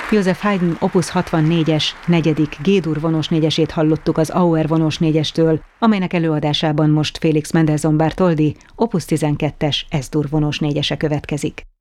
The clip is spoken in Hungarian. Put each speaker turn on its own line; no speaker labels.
Joseph Haydn Opus 64-es, negyedik G-dur vonós négyesét hallottuk az Auer vonós négyestől, amelynek előadásában most Félix Mendelssohn Bartholdy Opus 12-es S-dur vonós négyese következik.